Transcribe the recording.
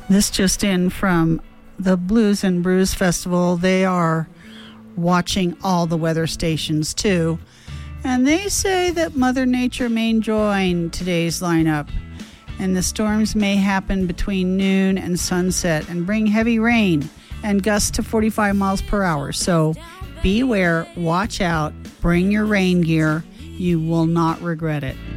This just in from the Blues and Brews Festival. They are watching all the weather stations too. And they say that Mother Nature may join today's lineup. And the storms may happen between noon and sunset and bring heavy rain and gusts to 45 miles per hour. So beware, watch out, bring your rain gear. You will not regret it.